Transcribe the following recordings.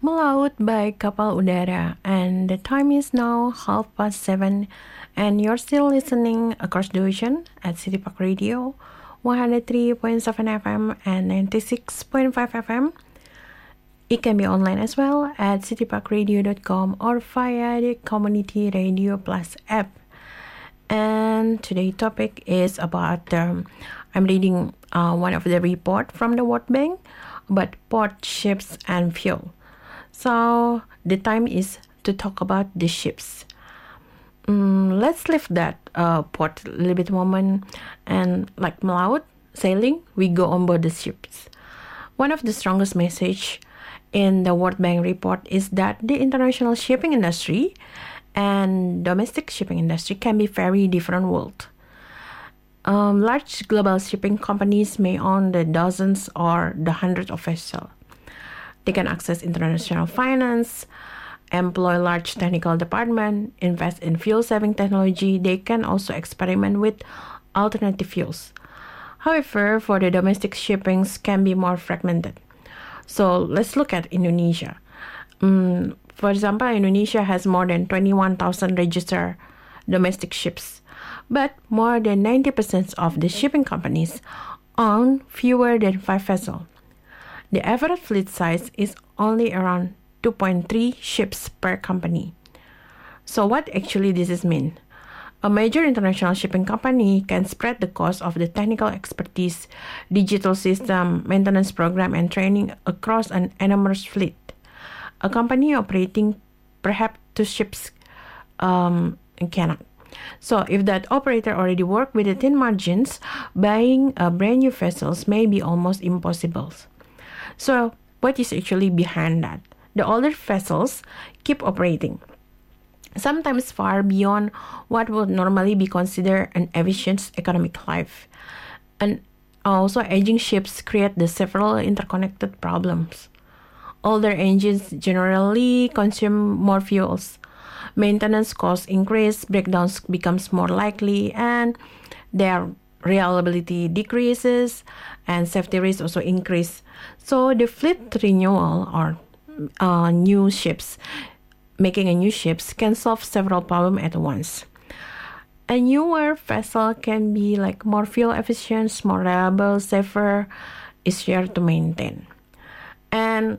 Melaut by Kapal Udara, and the time is now 7:30, and you're still listening across the ocean at City Park Radio, 103.7 FM and 96.5 FM. It can be online as well at cityparkradio.com or via the Community Radio Plus app. And today's topic is about, I'm reading one of the report from the World Bank about port, ships, and fuel. So the time is to talk about the ships. Let's leave that port a little bit moment, and like Melaut, sailing, we go on board the ships. One of the strongest message in the World Bank report is that the international shipping industry and domestic shipping industry can be very different world. Large global shipping companies may own the dozens or the hundreds of vessels. They can access international finance, employ large technical department, invest in fuel-saving technology. They can also experiment with alternative fuels. However, for the domestic shippings can be more fragmented. So let's look at Indonesia. For example, Indonesia has more than 21,000 registered domestic ships, but more than 90% of the shipping companies own fewer than 5 vessels. The average fleet size is only around 2.3 ships per company. So what actually does this mean? A major international shipping company can spread the cost of the technical expertise, digital system, maintenance program, and training across an enormous fleet. A company operating perhaps 2 ships cannot. So if that operator already works with the thin margins, buying a brand new vessels may be almost impossible. So what is actually behind that? The older vessels keep operating, sometimes far beyond what would normally be considered an efficient economic life. And also aging ships create the several interconnected problems. Older engines generally consume more fuels. Maintenance costs increase, breakdowns becomes more likely, and their reliability decreases, and safety risks also increase. So the fleet renewal or new ships, making a new ships can solve several problems at once. A newer vessel can be like more fuel efficient, more reliable, safer, easier to maintain. And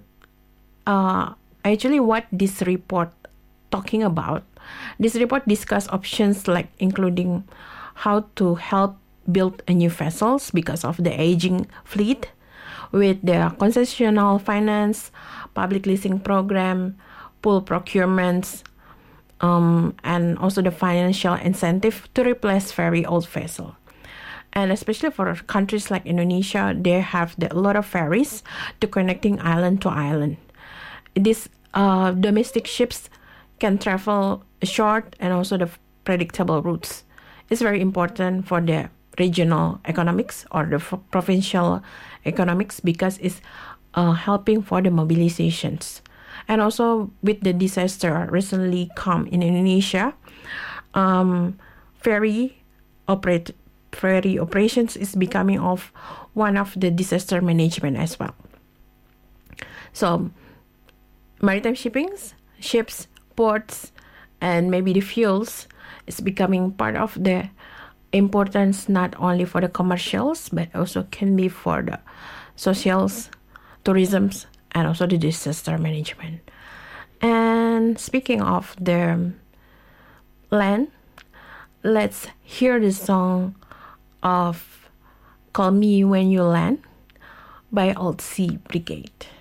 actually what this report talking about, this report discuss options like including how to help build a new vessels because of the aging fleet, with the concessional finance, public leasing program, pool procurements, and also the financial incentive to replace very old vessel. And especially for countries like Indonesia, they have a lot of ferries to connecting island to island. These domestic ships can travel short and also the predictable routes. It's very important for the regional economics or the provincial economics because it's helping for the mobilizations. And also with the disaster recently come in Indonesia, ferry operations is becoming of one of the disaster management as well. So maritime shippings, ships, ports, and maybe the fuels is becoming part of the importance not only for the commercials but also can be for the socials, tourisms, and also the disaster management. And speaking of the land, let's hear the song of Call Me When You Land by Old Sea Brigade.